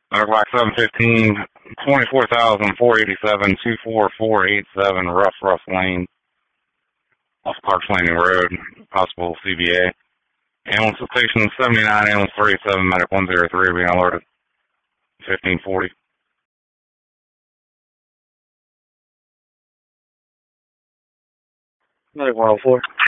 Black 715, 24,487, 24487 Rough Lane, off Parks Landing Road, possible CBA. Ambulance station 79, ambulance 37, medic 103, being alerted, 1540. Medic 104.